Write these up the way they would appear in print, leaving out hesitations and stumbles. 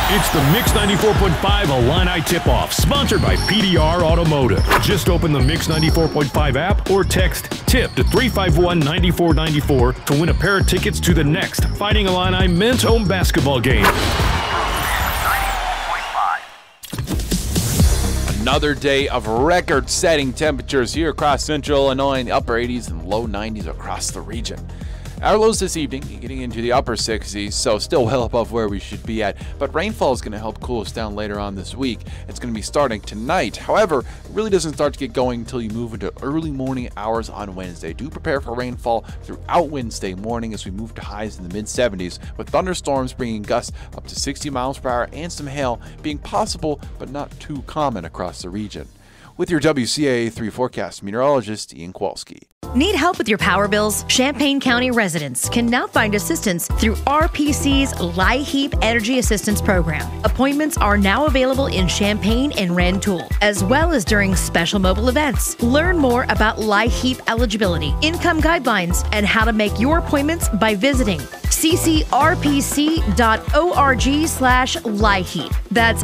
It's the Mix 94.5 Illini Tip-Off, sponsored by PDR Automotive. Just open the Mix 94.5 app or text TIP to 351-9494 to win a pair of tickets to the next Fighting Illini men's home basketball game. Another day of record-setting temperatures here across central Illinois in the upper 80s and low 90s across the region. Our lows this evening, getting into the upper 60s, so still well above where we should be at, but rainfall is going to help cool us down later on this week. It's going to be starting tonight. However, it really doesn't start to get going until you move into early morning hours on Wednesday. Do prepare for rainfall throughout Wednesday morning as we move to highs in the mid-70s, with thunderstorms bringing gusts up to 60 miles per hour and some hail being possible but not too common across the region. With your WCAA 3 forecast, meteorologist Ian Kowalski. Need help with your power bills? Champaign County residents can now find assistance through RPC's LIHEAP Energy Assistance Program. Appointments are now available in Champaign and Rantoul, as well as during special mobile events. Learn more about LIHEAP eligibility, income guidelines, and how to make your appointments by visiting ccrpc.org/LIHEAP. That's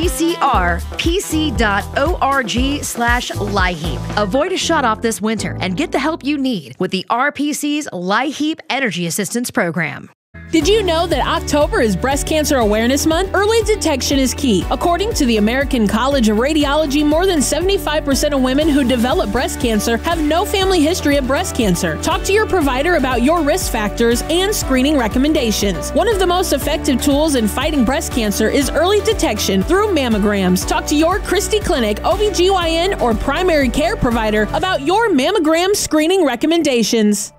ccrpc.org/LIHEAP. Avoid a shutoff this winter and get the help you need with the RPC's LIHEAP Energy Assistance Program. Did you know that October is Breast Cancer Awareness Month? Early detection is key. According to the American College of Radiology, more than 75% of women who develop breast cancer have no family history of breast cancer. Talk to your provider about your risk factors and screening recommendations. One of the most effective tools in fighting breast cancer is early detection through mammograms. Talk to your Christie Clinic, OBGYN, or primary care provider about your mammogram screening recommendations.